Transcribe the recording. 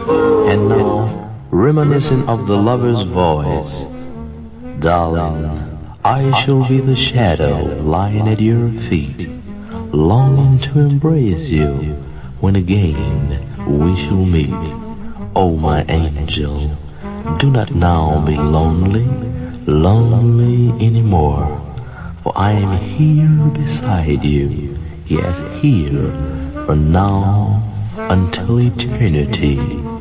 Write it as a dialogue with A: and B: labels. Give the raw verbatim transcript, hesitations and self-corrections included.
A: And now, reminiscent of the lover's voice, darling, I shall be the shadow lying at your feet, longing to embrace you when again we shall meet. Oh, my angel, do not now be lonely, lonely anymore, for I am here beside you, yes, here, from now until eternity.